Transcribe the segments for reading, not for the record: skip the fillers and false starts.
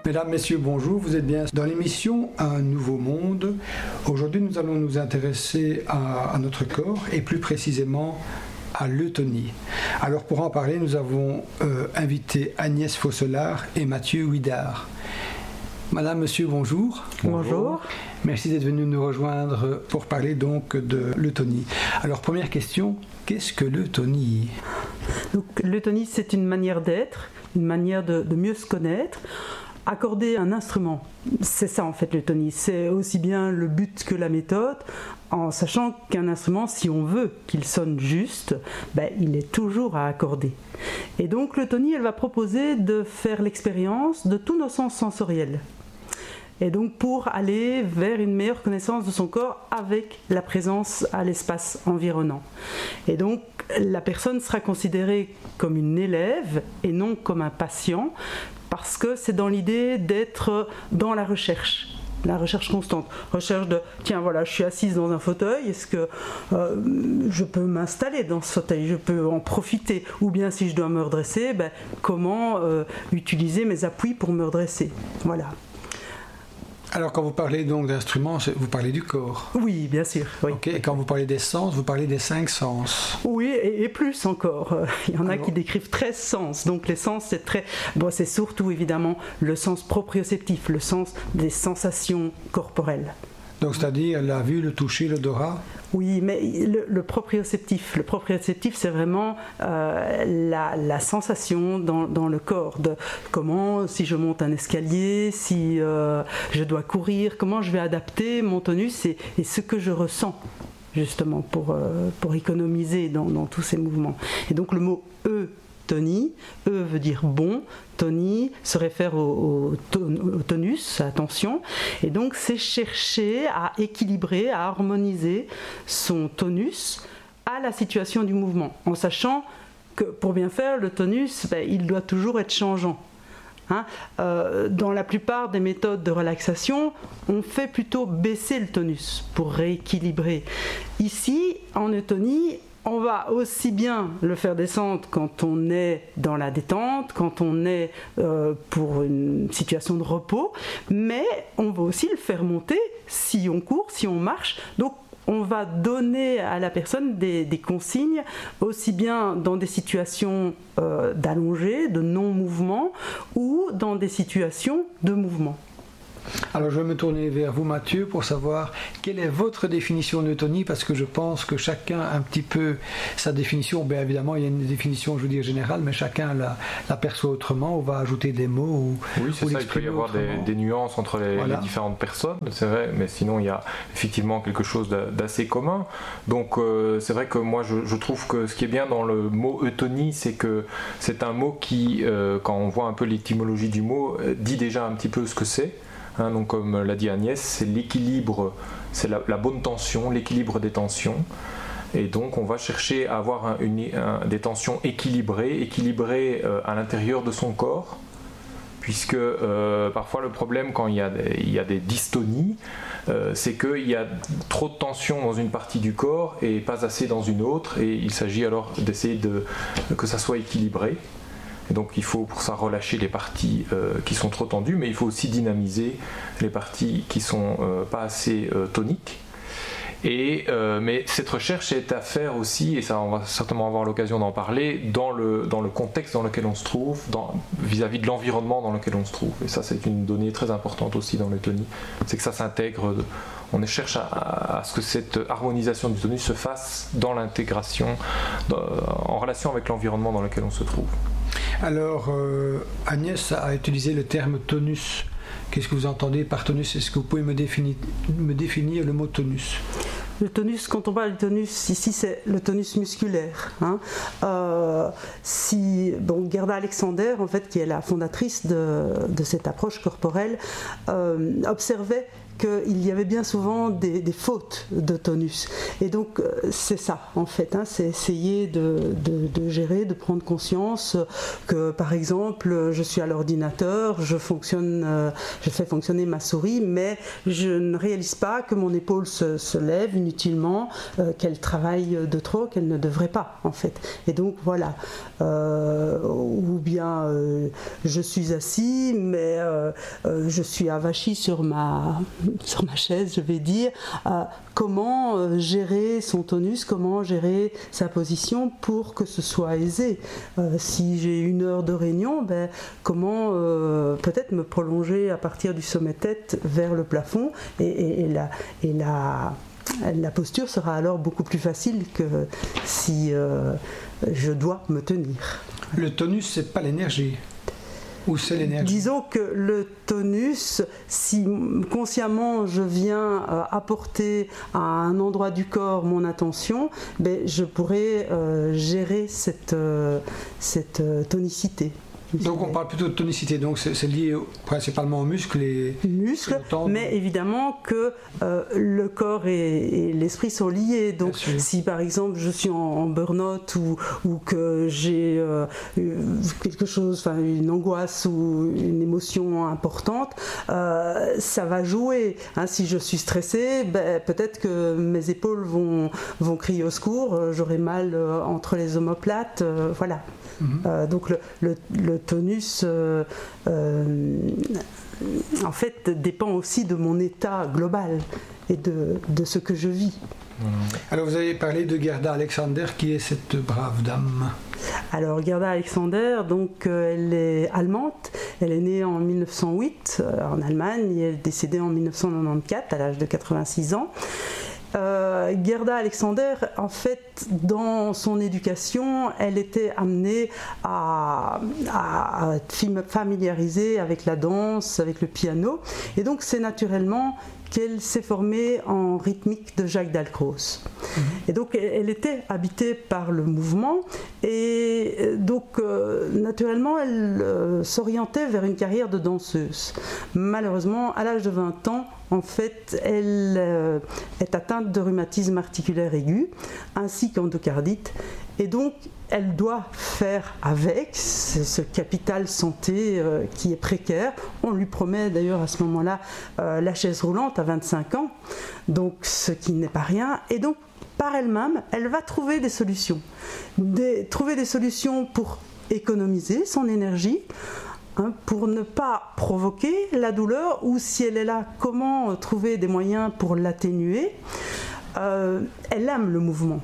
Mesdames, Messieurs, bonjour, vous êtes bien dans l'émission Un nouveau monde. Aujourd'hui, nous allons nous intéresser à notre corps et plus précisément à l'eutonie. Alors pour en parler, nous avons invité Agnès Fosselard et Mathieu Huidard. Madame, Monsieur, bonjour. Bonjour. Merci d'être venu nous rejoindre pour parler donc de l'eutonie. Alors première question, qu'est-ce que l'eutonie ? Donc, l'eutonie, c'est une manière d'être, une manière de mieux se connaître. Accorder un instrument, c'est ça en fait l'eutonie, c'est aussi bien le but que la méthode, en sachant qu'un instrument, si on veut qu'il sonne juste, il est toujours à accorder. Et donc l'eutonie, elle va proposer de faire l'expérience de tous nos sens sensoriels. Et donc pour aller vers une meilleure connaissance de son corps avec la présence à l'espace environnant. Et donc la personne sera considérée comme une élève et non comme un patient, parce que c'est dans l'idée d'être dans la recherche constante. Recherche de, tiens voilà, je suis assise dans un fauteuil, est-ce que je peux m'installer dans ce fauteuil, je peux en profiter, ou bien si je dois me redresser, comment utiliser mes appuis pour me redresser. Voilà. Alors quand vous parlez donc d'instruments, vous parlez du corps. Oui, bien sûr. Oui. Okay. Et quand vous parlez des sens, vous parlez des 5 sens. Oui, et plus encore. Il y en a qui décrivent 13 sens. Donc les sens, c'est surtout évidemment le sens proprioceptif, le sens des sensations corporelles. Donc c'est-à-dire la vue, le toucher, l'odorat. Oui, mais le proprioceptif, c'est vraiment la sensation dans le corps, de comment, si je monte un escalier, si je dois courir, comment je vais adapter mon tonus et ce que je ressens, justement, pour économiser dans tous ces mouvements. Et donc le mot eutonie, veut dire bon, tonie se réfère au tonus, à la tension, et donc c'est chercher à équilibrer, à harmoniser son tonus à la situation du mouvement, en sachant que pour bien faire, le tonus, il doit toujours être changeant. Dans la plupart des méthodes de relaxation, on fait plutôt baisser le tonus pour rééquilibrer. Ici, en eutonie, on va aussi bien le faire descendre quand on est dans la détente, quand on est pour une situation de repos, mais on va aussi le faire monter si on court, si on marche. Donc on va donner à la personne des consignes, aussi bien dans des situations d'allongé, de non-mouvement, ou dans des situations de mouvement. Alors je vais me tourner vers vous Mathieu pour savoir quelle est votre définition de l'eutonie, parce que je pense que chacun a un petit peu sa définition. Bien évidemment il y a une définition générale, mais chacun la perçoit autrement, ou va ajouter des mots oui, c'est ça, il peut y avoir des nuances entre les différentes personnes, c'est vrai, mais sinon il y a effectivement quelque chose d'assez commun. Donc c'est vrai que moi je trouve que ce qui est bien dans le mot eutonie, c'est que c'est un mot qui, quand on voit un peu l'étymologie du mot, dit déjà un petit peu ce que c'est. Donc comme l'a dit Agnès, c'est l'équilibre, c'est la bonne tension, l'équilibre des tensions. Et donc on va chercher à avoir des tensions équilibrées à l'intérieur de son corps, puisque parfois le problème quand il y a des dystonies, c'est qu'il y a trop de tension dans une partie du corps et pas assez dans une autre, et il s'agit alors d'essayer que ça soit équilibré. Et donc il faut pour ça relâcher les parties qui sont trop tendues, mais il faut aussi dynamiser les parties qui sont pas assez toniques. Mais cette recherche est à faire aussi, et ça on va certainement avoir l'occasion d'en parler, dans le contexte dans lequel on se trouve, vis-à-vis de l'environnement dans lequel on se trouve. Et ça c'est une donnée très importante aussi dans l'eutonie, c'est que ça s'intègre. On cherche à ce que cette harmonisation du tonus se fasse dans l'intégration, en relation avec l'environnement dans lequel on se trouve. Alors, Agnès a utilisé le terme tonus. Qu'est-ce que vous entendez par tonus ? Est-ce que vous pouvez me définir le mot tonus ? Le tonus, quand on parle de tonus, ici c'est le tonus musculaire. Gerda Alexander, en fait, qui est la fondatrice de cette approche corporelle, observait qu'il y avait bien souvent des fautes de tonus. Et donc c'est ça en fait, c'est essayer de gérer, de prendre conscience que par exemple je suis à l'ordinateur, je fais fonctionner ma souris, mais je ne réalise pas que mon épaule se lève inutilement, qu'elle travaille de trop, qu'elle ne devrait pas en fait. Et donc voilà, ou bien je suis assis, mais je suis avachi sur ma chaise, je vais dire. Comment gérer son tonus, comment gérer sa position pour que ce soit aisé. Si j'ai 1 heure de réunion, comment peut-être me prolonger à partir du sommet tête vers le plafond, et la posture sera alors beaucoup plus facile que si je dois me tenir. Le tonus, c'est pas l'énergie. Ou c'est l'énergie? Disons que le tonus, si consciemment je viens apporter à un endroit du corps mon attention, je pourrais gérer cette tonicité. Donc on parle plutôt de tonicité, donc c'est lié principalement aux muscles mais évidemment que le corps et l'esprit sont liés. Donc si par exemple je suis en burn-out ou que j'ai quelque chose, une angoisse ou une émotion importante, ça va jouer. Si je suis stressée, peut-être que mes épaules vont crier au secours, j'aurai mal entre les omoplates, voilà. Donc le tonus en fait dépend aussi de mon état global et de ce que je vis. Alors vous avez parlé de Gerda Alexander, qui est cette brave dame? Alors Gerda Alexander, donc elle est allemande, elle est née en 1908 en Allemagne et elle est décédée en 1994 à l'âge de 86 ans. Gerda Alexander, en fait, dans son éducation, elle était amenée à être familiarisée avec la danse, avec le piano, et donc c'est naturellement qu'elle s'est formée en rythmique de Jacques Dalcroze. Et donc elle était habitée par le mouvement, et donc naturellement elle s'orientait vers une carrière de danseuse. Malheureusement, à l'âge de 20 ans, en fait, elle est atteinte de rhumatisme articulaire aigu, ainsi qu'endocardite, et donc elle doit faire avec ce capital santé qui est précaire. On lui promet d'ailleurs à ce moment-là la chaise roulante à 25 ans, donc ce qui n'est pas rien, et donc par elle-même, elle va trouver des solutions. Trouver des solutions pour économiser son énergie, pour ne pas provoquer la douleur, ou si elle est là, comment trouver des moyens pour l'atténuer. Elle aime le mouvement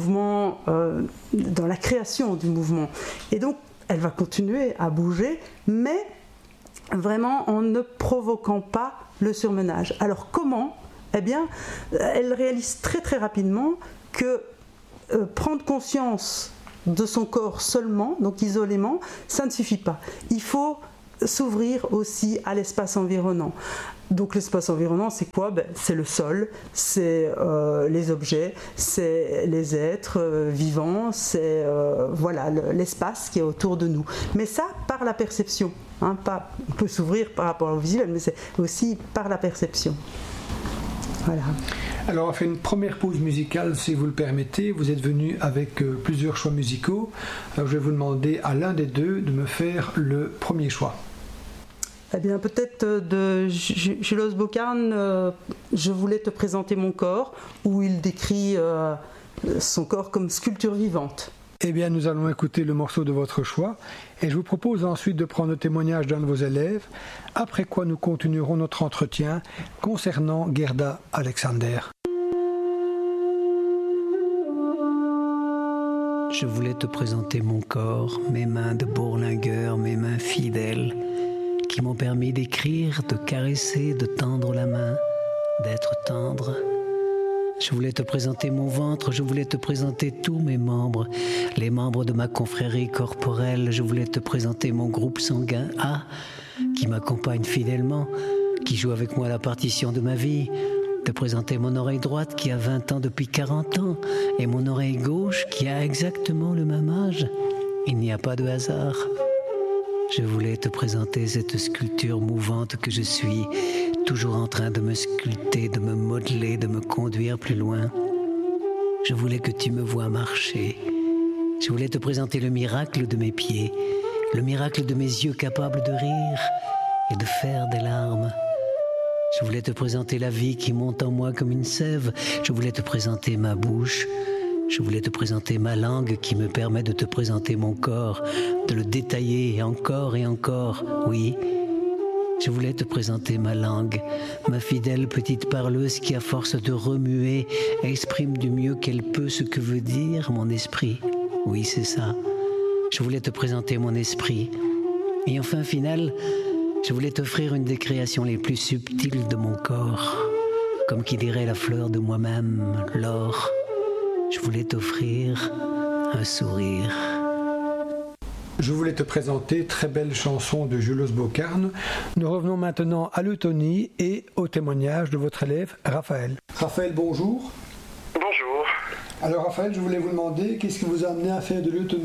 dans la création du mouvement, et donc elle va continuer à bouger, mais vraiment en ne provoquant pas le surmenage. Alors comment? Eh bien, elle réalise très très rapidement que prendre conscience de son corps seulement, donc isolément, ça ne suffit pas. Il faut s'ouvrir aussi à l'espace environnant. Donc l'espace environnant, c'est quoi? C'est le sol, c'est les objets, c'est les êtres vivants, c'est voilà, l'espace qui est autour de nous. Mais ça, par la perception. On peut s'ouvrir par rapport au visuel, mais c'est aussi par la perception. Voilà. Alors on fait une première pause musicale, si vous le permettez. Vous êtes venu avec plusieurs choix musicaux. Alors je vais vous demander à l'un des deux de me faire le premier choix. Eh bien, peut-être de Julos Bocarn, je voulais te présenter mon corps, où il décrit son corps comme sculpture vivante. Eh bien, nous allons écouter le morceau de votre choix, et je vous propose ensuite de prendre le témoignage d'un de vos élèves, après quoi nous continuerons notre entretien concernant Gerda Alexander. Je voulais te présenter mon corps, mes mains de bourlingueur, mes mains fidèles, qui m'ont permis d'écrire, de caresser, de tendre la main, d'être tendre. Je voulais te présenter mon ventre, je voulais te présenter tous mes membres, les membres de ma confrérie corporelle. Je voulais te présenter mon groupe sanguin A, qui m'accompagne fidèlement, qui joue avec moi la partition de ma vie. Te présenter mon oreille droite qui a 20 ans depuis 40 ans, et mon oreille gauche qui a exactement le même âge. Il n'y a pas de hasard. Je voulais te présenter cette sculpture mouvante que je suis, toujours en train de me sculpter, de me modeler, de me conduire plus loin. Je voulais que tu me vois marcher. Je voulais te présenter le miracle de mes pieds, le miracle de mes yeux capables de rire et de faire des larmes. Je voulais te présenter la vie qui monte en moi comme une sève. Je voulais te présenter ma bouche. Je voulais te présenter ma langue qui me permet de te présenter mon corps, de le détailler encore et encore, oui. Je voulais te présenter ma langue, ma fidèle petite parleuse qui, à force de remuer, exprime du mieux qu'elle peut ce que veut dire mon esprit. Oui, c'est ça. Je voulais te présenter mon esprit. Et enfin, final, je voulais t'offrir une des créations les plus subtiles de mon corps, comme qui dirait la fleur de moi-même, l'or. Je voulais t'offrir un sourire. Je voulais te présenter très belle chanson de Julos Bocarne. Nous revenons maintenant à l'eutonie et au témoignage de votre élève Raphaël. Raphaël, bonjour. Bonjour. Alors Raphaël, je voulais vous demander, qu'est-ce qui vous a amené à faire de l'eutonie ?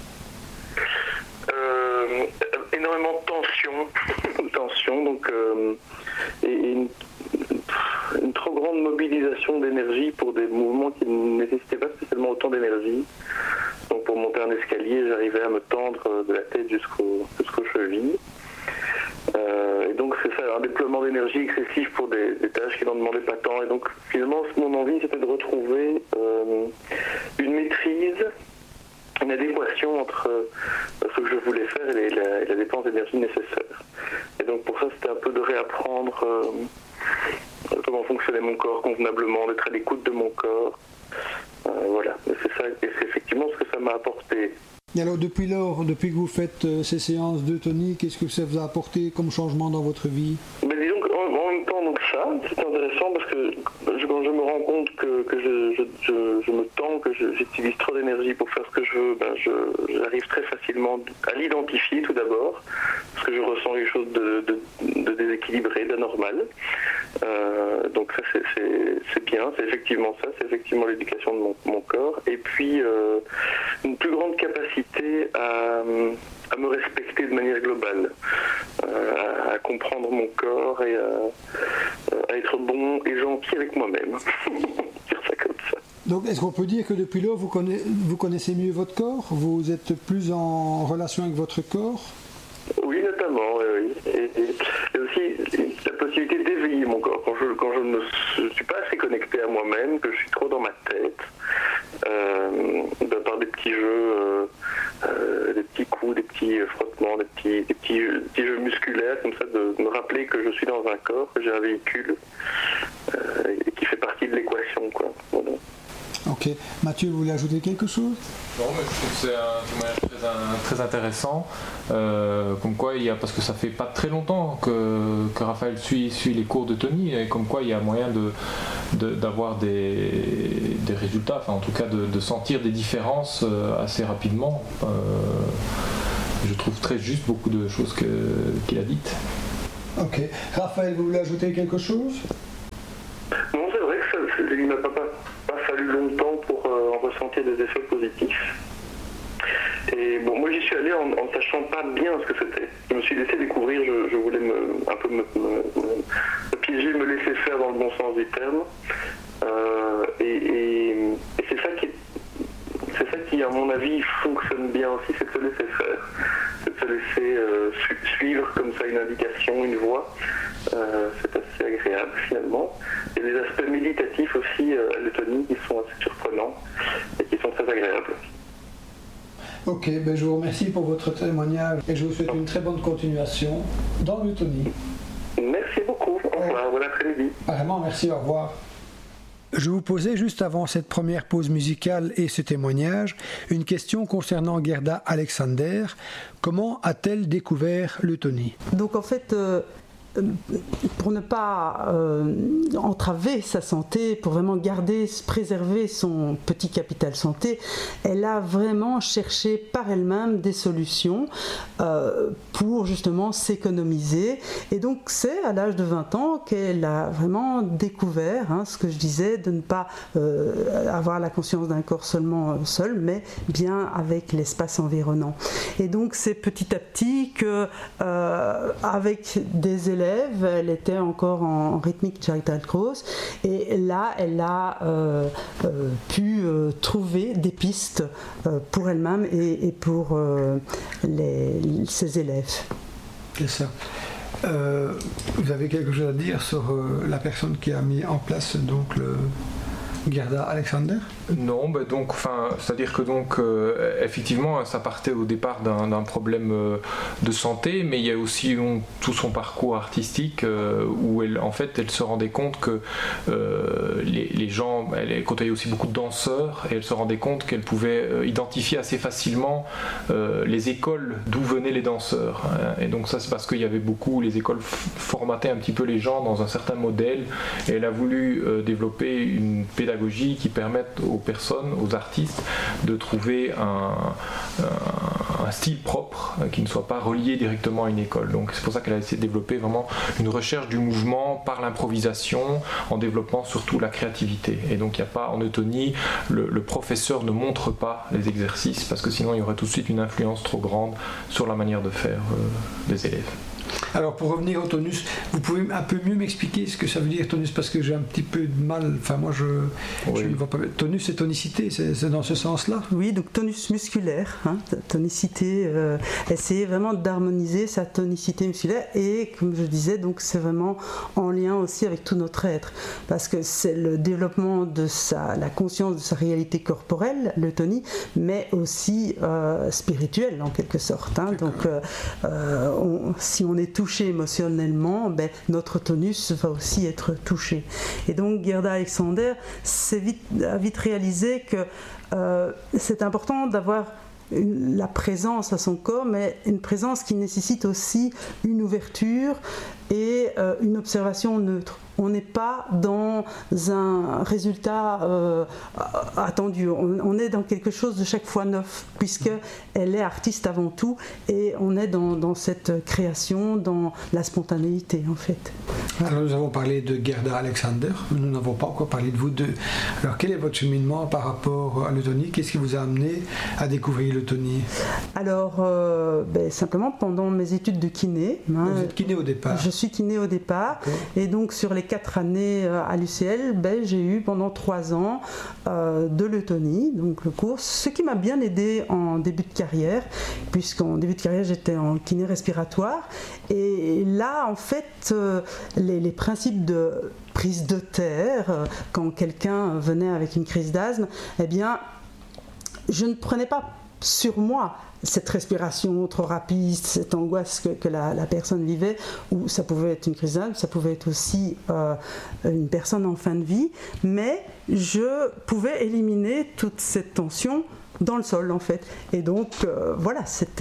Énormément de tension, donc et une trop grande mobilisation d'énergie pour des mouvements qui ne nécessitaient pas spécialement autant d'énergie. Donc pour monter un escalier, j'arrivais à me tendre de la tête jusqu'aux chevilles. Et donc c'est ça, un déploiement d'énergie excessif pour des tâches qui n'en demandaient pas tant. Et donc finalement, mon envie, c'était de retrouver une maîtrise, une adéquation entre ce que je voulais faire et la dépense d'énergie nécessaire. Et donc pour ça, c'était un peu de réapprendre comment fonctionnait mon corps convenablement, d'être à l'écoute de mon corps. Voilà, et c'est ça, et c'est effectivement ce que ça m'a apporté. Et alors depuis que vous faites ces séances d'eutonie, qu'est-ce que ça vous a apporté comme changement dans votre vie ? Disons qu'en même temps, donc ça, c'est intéressant parce que quand je me rends compte que je me tends, que j'utilise trop d'énergie pour faire ce que je veux, j'arrive très facilement à l'identifier tout d'abord, parce que je ressens quelque chose de déséquilibré, d'anormal. Donc ça c'est bien, c'est effectivement ça, c'est effectivement l'éducation de mon corps. Et puis une plus grande capacité à me respecter de manière globale, à comprendre mon corps et à être bon et gentil avec moi-même. Dire ça comme ça. Donc est-ce qu'on peut dire que depuis lors vous connaissez mieux votre corps ? Vous êtes plus en relation avec votre corps ? Oui, notamment, oui. Et aussi la possibilité d'éveiller mon corps. Quand je ne suis pas assez connecté à moi-même, que je suis trop dans ma tête, par des petits jeux, des petits coups, des petits frottements, des petits jeux musculaires, comme ça, de me rappeler que je suis dans un corps, que j'ai un véhicule, et qui fait partie de l'équation, quoi. Voilà. Ok. Mathieu, vous voulez ajouter quelque chose ? Non, mais je trouve que c'est un témoignage très intéressant. Comme quoi, parce que ça fait pas très longtemps que Raphaël suit les cours d'eutonie, et comme quoi il y a moyen d'avoir des résultats, enfin en tout cas de sentir des différences assez rapidement. Je trouve très juste beaucoup de choses qu'il a dites. Ok. Raphaël, vous voulez ajouter quelque chose ? Non, c'est vrai que il m'a pas fallu longtemps pour en ressentir des effets positifs. Et bon, moi j'y suis allé en sachant pas bien ce que c'était. Je me suis laissé découvrir, je voulais un peu me piéger, me laisser faire dans le bon sens du terme. Et c'est ça qui, à mon avis, fonctionne bien aussi, c'est de se laisser faire. C'est de se laisser suivre comme ça une indication, une voie. C'est assez agréable finalement. Il y a des aspects méditatifs aussi à l'eutonie qui sont assez surprenants et qui sont très agréables. Ok, je vous remercie pour votre témoignage et je vous souhaite une très bonne continuation dans l'eutonie. Merci beaucoup, au revoir, bon après-midi. Vraiment, merci, au revoir. Je vous posais juste avant cette première pause musicale et ce témoignage une question concernant Gerda Alexander. Comment a-t-elle découvert l'eutonie ? Donc en fait, pour ne pas entraver sa santé, pour vraiment préserver son petit capital santé, elle a vraiment cherché par elle-même des solutions pour justement s'économiser. Et donc c'est à l'âge de 20 ans qu'elle a vraiment découvert ce que je disais, de ne pas avoir la conscience d'un corps seulement seul, mais bien avec l'espace environnant. Et donc c'est petit à petit que avec des élèves, elle était encore en rythmique Charitable Cross, et là elle a pu trouver des pistes pour elle-même et pour ses élèves. C'est ça. Vous avez quelque chose à dire sur la personne qui a mis en place donc le Gerda Alexander? Non, c'est-à-dire que effectivement, ça partait au départ d'un problème de santé, mais il y a aussi tout son parcours artistique où elle se rendait compte que les gens, elle côtoyait aussi beaucoup de danseurs, et elle se rendait compte qu'elle pouvait identifier assez facilement les écoles d'où venaient les danseurs. Et donc ça, c'est parce qu'il y avait les écoles formataient un petit peu les gens dans un certain modèle, et elle a voulu développer une pédagogie qui permette aux personnes, aux artistes, de trouver un style propre qui ne soit pas relié directement à une école. Donc c'est pour ça qu'elle a essayé de développer vraiment une recherche du mouvement par l'improvisation, en développant surtout la créativité. Et donc il n'y a pas en eutonie, le professeur ne montre pas les exercices, parce que sinon il y aurait tout de suite une influence trop grande sur la manière de faire des élèves. Alors pour revenir au tonus, vous pouvez un peu mieux m'expliquer ce que ça veut dire tonus, parce que j'ai un petit peu de mal, moi je ne vois pas. Tonus et tonicité, c'est dans ce sens-là? Oui, donc tonus musculaire, tonicité, essayer vraiment d'harmoniser sa tonicité musculaire, et comme je disais, donc c'est vraiment en lien aussi avec tout notre être, parce que c'est le développement de la conscience de sa réalité corporelle, l'eutonie, mais aussi spirituelle en quelque sorte. Donc si on est touché émotionnellement, notre tonus va aussi être touché. Et donc Gerda Alexander a vite réalisé que c'est important d'avoir la présence à son corps, mais une présence qui nécessite aussi une ouverture et une observation neutre. On n'est pas dans un résultat attendu, on est dans quelque chose de chaque fois neuf, puisqu'elle est artiste avant tout, et on est dans cette création, dans la spontanéité en fait. Alors nous avons parlé de Gerda Alexander, nous n'avons pas encore parlé de vous deux. Alors quel est votre cheminement par rapport à l'eutonie? Qu'est-ce qui vous a amené à découvrir l'eutonie? Alors simplement pendant mes études de kiné. Vous êtes kiné au départ? Je suis kiné au départ, et donc sur les 4 années à l'UCL, j'ai eu pendant 3 ans de l'eutonie, donc le cours, ce qui m'a bien aidé en début de carrière, puisqu'en début de carrière j'étais en kiné respiratoire, et là en fait les principes de prise de terre, quand quelqu'un venait avec une crise d'asthme, je ne prenais pas sur moi cette respiration trop rapide, cette angoisse que la personne vivait, ou ça pouvait être une crise d'asthme, ça pouvait être aussi une personne en fin de vie, mais je pouvais éliminer toute cette tension dans le sol en fait, et donc c'est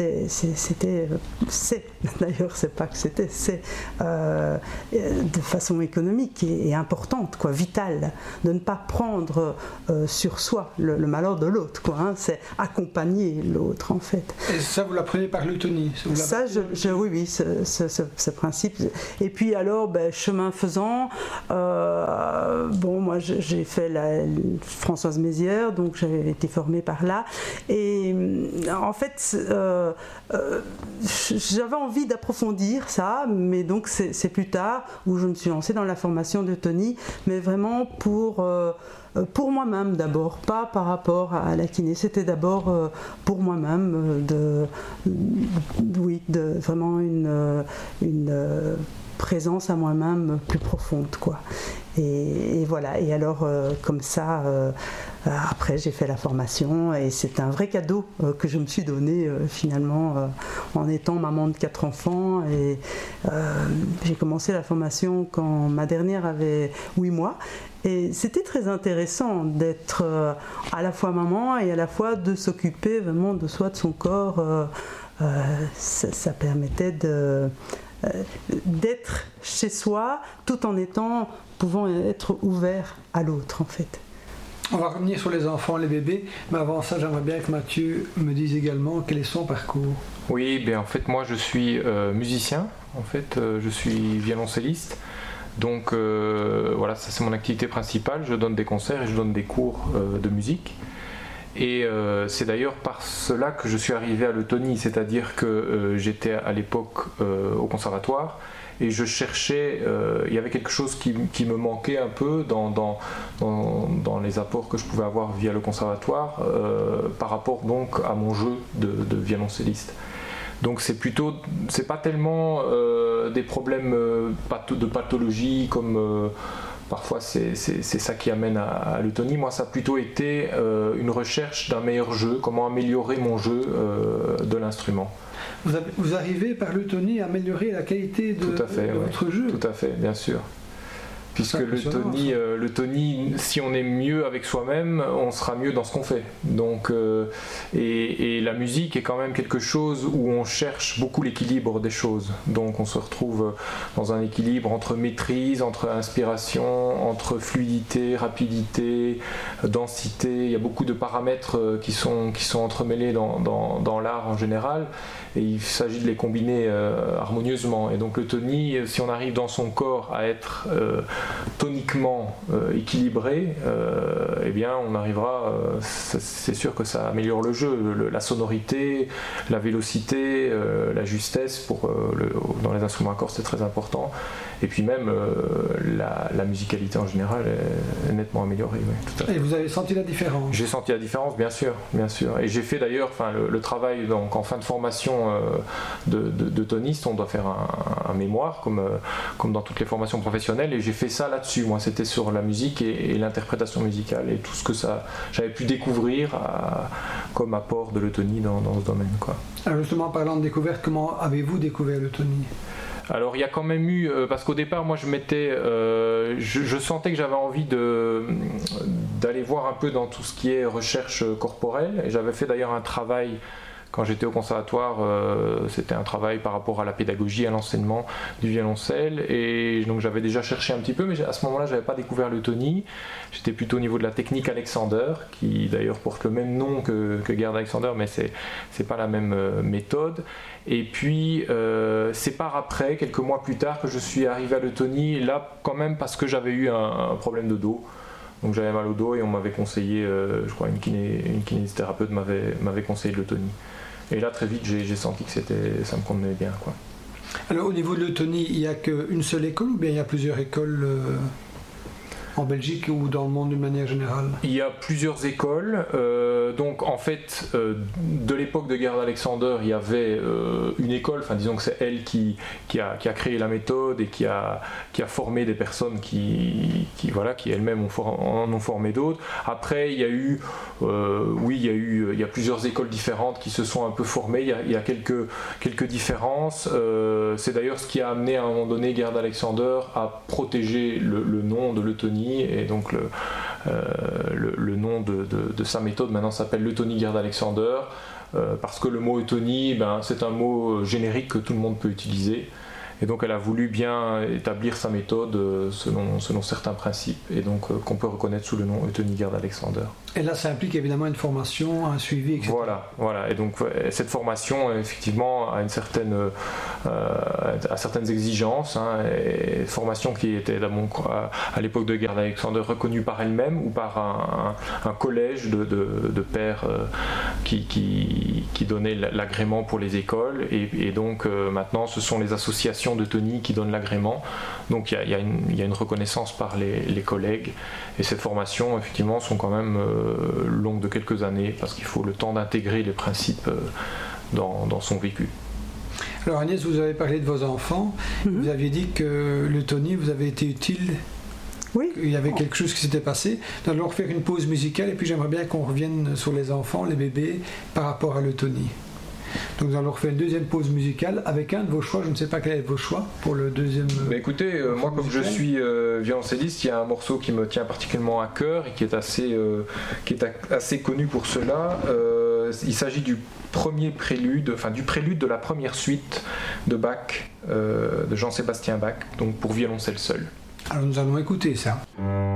d'ailleurs c'est pas que c'était, c'est de façon économique et importante, vitale, de ne pas prendre sur soi le malheur de l'autre, c'est accompagner l'autre en fait. Et ça vous l'apprenez par l'eutonie? Ça oui, ce principe. Et puis alors chemin faisant, moi j'ai fait la Françoise Mézières, donc j'avais été formée par là. Et en fait, j'avais envie d'approfondir ça, mais donc c'est plus tard où je me suis lancée dans la formation d'eutonie, mais vraiment pour moi-même d'abord, pas par rapport à la kiné, c'était d'abord pour moi-même, de vraiment une présence à moi-même plus profonde, Et voilà, et alors comme ça, après j'ai fait la formation, et c'est un vrai cadeau que je me suis donné finalement en étant maman de 4 enfants, et j'ai commencé la formation quand ma dernière avait 8 mois, et c'était très intéressant d'être à la fois maman et à la fois de s'occuper vraiment de soi, de son corps. Ça permettait d'être chez soi tout en pouvant être ouvert à l'autre en fait. On va revenir sur les enfants, les bébés, mais avant ça, j'aimerais bien que Mathieu me dise également quel est son parcours. Oui, bien en fait, moi je suis musicien, en fait, je suis violoncelliste. Donc voilà, ça c'est mon activité principale. Je donne des concerts et je donne des cours de musique. Et c'est d'ailleurs par cela que je suis arrivé à l'Eutonie, c'est-à-dire que j'étais à l'époque au conservatoire. Et je cherchais, il y avait quelque chose qui me manquait un peu dans les apports que je pouvais avoir via le conservatoire par rapport donc à mon jeu de violoncelliste. Donc c'est pas tellement des problèmes de pathologie comme parfois c'est ça qui amène à l'eutonie. Moi ça a plutôt été une recherche d'un meilleur jeu, comment améliorer mon jeu de l'instrument. Vous arrivez par l'eutonie à améliorer la qualité de votre jeu. Tout à fait, bien sûr. Puisque l'eutonie, si on est mieux avec soi-même, on sera mieux dans ce qu'on fait. Donc, et la musique est quand même quelque chose où on cherche beaucoup l'équilibre des choses. Donc on se retrouve dans un équilibre entre maîtrise, entre inspiration, entre fluidité, rapidité, densité. Il y a beaucoup de paramètres qui sont entremêlés dans l'art en général. Et il s'agit de les combiner harmonieusement. Et donc l'eutonie, si on arrive dans son corps à être toniquement équilibré, eh bien on arrivera, c'est sûr que ça améliore le jeu, la sonorité, la vélocité, la justesse dans les instruments à cordes c'est très important. Et puis même la musicalité en général est nettement améliorée. Oui, tout à fait. Et vous avez senti la différence? J'ai senti la différence, bien sûr. Et j'ai fait d'ailleurs le travail donc, en fin de formation de toniste. On doit faire un mémoire comme dans toutes les formations professionnelles. Et j'ai fait ça là-dessus. Moi, c'était sur la musique et l'interprétation musicale et tout ce que j'avais pu découvrir comme apport de l'eutonie dans ce domaine, quoi. Alors justement, parlant de découverte, comment avez-vous découvert l'eutonie? Alors il y a quand même eu, parce qu'au départ moi je sentais que j'avais envie d'aller voir un peu dans tout ce qui est recherche corporelle, et j'avais fait d'ailleurs un travail quand j'étais au conservatoire, c'était un travail par rapport à la pédagogie, à l'enseignement du violoncelle, et donc j'avais déjà cherché un petit peu, mais à ce moment-là j'avais pas découvert l'eutonie. J'étais plutôt au niveau de la technique Alexander, qui d'ailleurs porte le même nom que Gerd Alexander, mais c'est pas la même méthode. Et puis c'est par après, quelques mois plus tard, que je suis arrivé à l'eutonie, là quand même parce que j'avais eu un problème de dos. Donc j'avais mal au dos et on m'avait conseillé, je crois une kinésithérapeute m'avait conseillé de l'eutonie. Et là très vite j'ai senti que ça me convenait bien, quoi. Alors au niveau de l'eutonie, il n'y a qu'une seule école ou bien il y a plusieurs écoles en Belgique ou dans le monde d'une manière générale? Il y a plusieurs écoles. Donc en fait, de l'époque de Gerd Alexander, il y avait une école, enfin disons que c'est elle qui a créé la méthode et qui a formé des personnes qui elles-mêmes en ont formé d'autres. Après, il y a eu, il y a plusieurs écoles différentes qui se sont un peu formées. Il y a quelques différences. C'est d'ailleurs ce qui a amené à un moment donné Gerd Alexander à protéger le nom de l'eutonie. Et donc le nom de sa méthode maintenant s'appelle l'eutonie Gerd Alexander, parce que le mot eutonie, c'est un mot générique que tout le monde peut utiliser. Et donc elle a voulu bien établir sa méthode selon certains principes, et donc qu'on peut reconnaître sous le nom Eutonie Gerd Alexander. Et là ça implique évidemment une formation, un suivi, etc. Voilà. Et donc cette formation effectivement a certaines exigences, et formation qui était à l'époque de Gerd Alexander reconnue par elle-même ou par un collège de pairs qui donnait l'agrément pour les écoles, et donc maintenant ce sont les associations d'eutonie qui donnent l'agrément. Donc il y a une reconnaissance par les collègues, et ces formations effectivement sont quand même longues de quelques années, parce qu'il faut le temps d'intégrer les principes dans son vécu. Alors Agnès, vous avez parlé de vos enfants. Vous aviez dit que l'eutonie vous avait été utile. Oui. Il y avait quelque chose qui s'était passé. Nous allons refaire une pause musicale, et puis j'aimerais bien qu'on revienne sur les enfants, les bébés, par rapport à l'eutonie. Donc nous allons refaire une deuxième pause musicale avec un de vos choix. Je ne sais pas quel est vos choix pour le deuxième. Écoutez, moi comme je suis violoncelliste, il y a un morceau qui me tient particulièrement à cœur et qui est assez connu pour cela. il s'agit du premier prélude, enfin du prélude de la première suite de Bach, de Jean-Sébastien Bach, donc pour violoncelle seul. Alors nous allons écouter ça.